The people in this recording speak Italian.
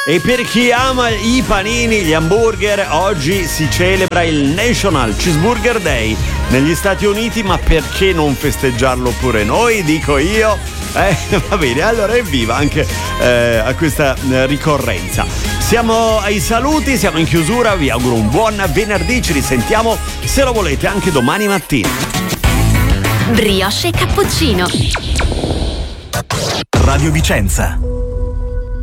E per chi ama i panini, gli hamburger, oggi si celebra il National Cheeseburger Day negli Stati Uniti, ma perché non festeggiarlo pure noi, dico io? Va bene, allora evviva anche a questa ricorrenza. Siamo ai saluti, siamo in chiusura, vi auguro un buon venerdì, ci risentiamo se lo volete anche domani mattina. Brioche e cappuccino. Radio Vicenza.